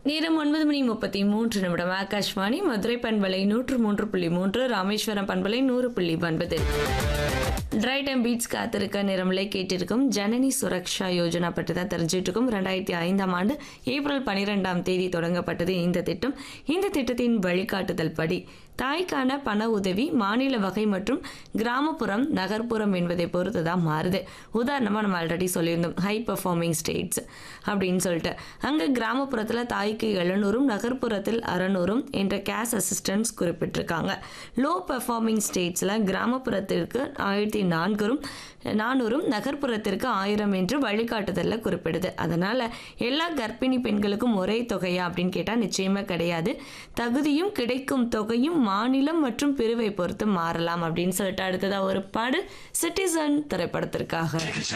நேரம் 9:33 ஆகாஷ்வாணி மதுரை பண்பலை 103.3 ராமேஸ்வரம் பண்பலை 100.9 ட்ரை டைம் பீட்ஸ் காத்திருக்க நேரம்ல கேட்டிருக்கும் ஜனனி சுரக்ஷா யோஜனா பற்றி தான் தெரிஞ்சுட்டு இருக்கும். 2005ஆம் ஆண்டு ஏப்ரல் 12ஆம் தேதி தொடங்கப்பட்டது இந்த திட்டம். இந்த திட்டத்தின் வழிகாட்டுதல் படி தாய்க்கான பண உதவி மாநில வகை மற்றும் கிராமப்புறம் நகர்ப்புறம் என்பதை பொறுத்து தான் மாறுது. உதாரணமாக நம்ம ஆல்ரெடி சொல்லியிருந்தோம் ஹை பெர்ஃபார்மிங் ஸ்டேட்ஸ் அப்படின்னு சொல்லிட்டு. அங்கே கிராமப்புறத்தில் தாய்க்கு 700 நகர்ப்புறத்தில் 600 என்ற கேஷ் அசிஸ்டன்ஸ் குறிப்பிட்டிருக்காங்க. லோ பெர்ஃபார்மிங் ஸ்டேட்ஸில் கிராமப்புறத்திற்கு 1400 நகர்ப்புறத்திற்கு 1000 என்று வழிகாட்டுதலில் குறிப்பிடுது. அதனால் எல்லா கர்ப்பிணி பெண்களுக்கும் ஒரே தொகையா அப்படின்னு கேட்டால் நிச்சயமாக கிடையாது. தகுதியும் கிடைக்கும் தொகையும் மாநிலம் மற்றும் பிரிவை பொறுத்து மாறலாம் அப்படின்னு சொல்லிட்டு அடுத்ததாக ஒரு பாடு சிட்டிசன் திரைப்படத்திற்காக.